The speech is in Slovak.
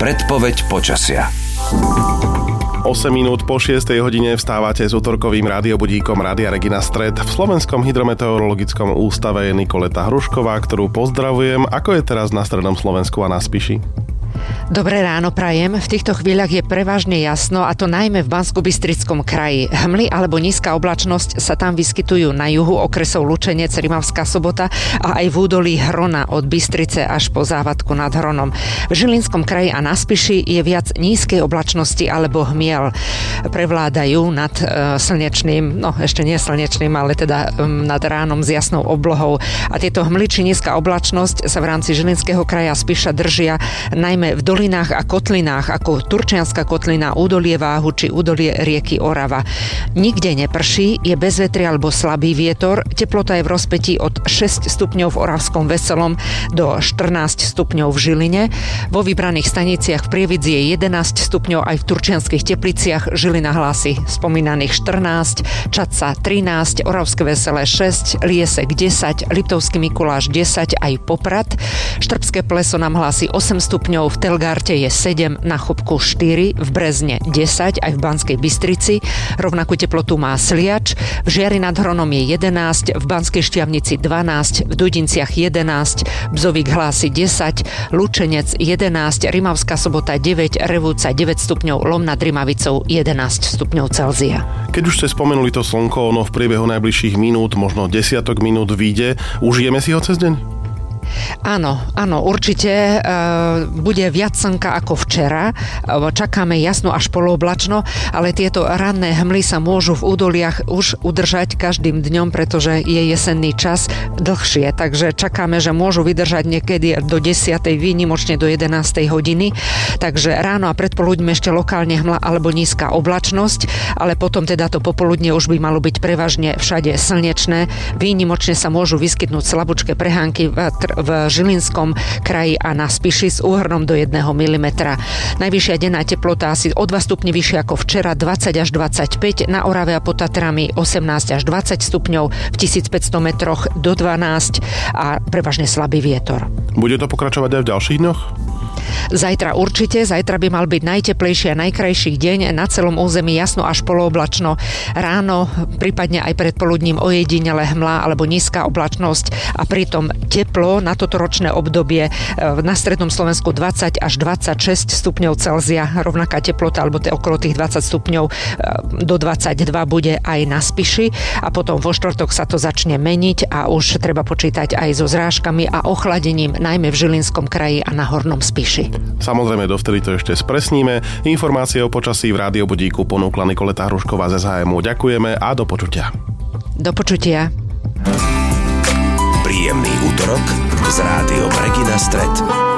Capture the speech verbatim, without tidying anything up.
Predpoveď počasia. osem minút po šiestej hodine vstávate s útorkovým rádiobudíkom Rádia Regina Stred. V Slovenskom hydrometeorologickom ústave je Nikoleta Hrušková, ktorú pozdravujem. Ako je teraz na strednom Slovensku a na Spiši? Dobré ráno prajem. V týchto chvíľach je prevažne jasno, a to najmä v Banskobystrickom kraji. Hmly alebo nízka oblačnosť sa tam vyskytujú na juhu okresov Lučenec, Rimavská Sobota a aj v údolí Hrona od Bystrice až po Závadku nad Hronom. V Žilinskom kraji a na Spiši je viac nízkej oblačnosti alebo hmiel. Prevládajú nad e, slnečným, no ešte nie slnečným, ale teda um, nad ránom s jasnou oblohou. A tieto hmly či nízka oblačnosť sa v rámci Žilinského kraja a Spiša držia najmä v dolinách a kotlinách ako Turčianska kotlina, údolie Váhu či údolie rieky Orava. Nikde neprší, je bezvetrie alebo slabý vietor, teplota je v rozpätí od šesť stupňov v Oravskom Veselom do štrnásť stupňov v Žiline. Vo vybraných staniciach v Prievidzi je jedenásť stupňov, aj v Turčianskych Tepliciach. Žilina hlási spomínaných štrnásť, Čadca trinásť, Oravské Veselé šesť, Liesek desať, Liptovský Mikuláš desať, aj Poprad. Štrbské Pleso nám hlási osem stupňov, v Telgarte je sedem, na Chopku štyri, v Brezne desať, aj v Banskej Bystrici. Rovnakú teplotu má Sliač, v Žiari nad Hronom je jedenásť, v Banskej Štiavnici dvanásť, v Dudinciach jedenásť, Bzovík hlási desať, Lučenec jedenásť, Rimavská Sobota deväť, Revúca deväť stupňov, Lom nad Rimavicou jedenásť stupňov Celzia. Keď už ste spomenuli to slnko, ono v priebehu najbližších minút, možno desiatok minút vyjde, užijeme si ho cez deň? Áno, áno, určite e, bude viac slnka ako včera. E, čakáme jasno až polooblačno, ale tieto ranné hmly sa môžu v údoliach už udržať každým dňom, pretože je jesenný čas dlhšie, takže čakáme, že môžu vydržať niekedy do desiatej, výnimočne do jedenástej hodiny. Takže ráno a predpoludním ešte lokálne hmla alebo nízka oblačnosť, ale potom teda to popoludne už by malo byť prevažne všade slnečné. Výnimočne sa môžu vyskytnúť slabúčké prehánky v v Žilinskom kraji a na Spiši s úhrnom do jedného milimetra. Najvyššia denná teplota asi o dva stupne vyššia ako včera, dvadsať až dvadsaťpäť, na Orave a pod Tatrami osemnásť až dvadsať stupňov, v tisícpäťsto metroch do dvanásť a prevažne slabý vietor. Bude to pokračovať aj v ďalších dňoch? Zajtra určite, zajtra by mal byť najteplejší a najkrajší deň, na celom území jasno až polooblačno. Ráno, prípadne aj predpoludním ojedinele hmla alebo nízka oblačnosť a pritom teplo na toto ročné obdobie na strednom Slovensku dvadsať až dvadsaťšesť stupňov Celzia, rovnaká teplota alebo t- okolo tých dvadsať stupňov do dvadsaťdva bude aj na Spiši a potom vo štvrtok sa to začne meniť a už treba počítať aj so zrážkami a ochladením najmä v Žilinskom kraji a na Hornom Spiši. Samozrejme, dovtedy to ešte spresníme. Informácie o počasí v rádiobudíku ponúkla Nikoleta Hrušková z es háemu. Ďakujeme a do počutia. Do počutia. Príjemný útorok s rádiom Regina Stred.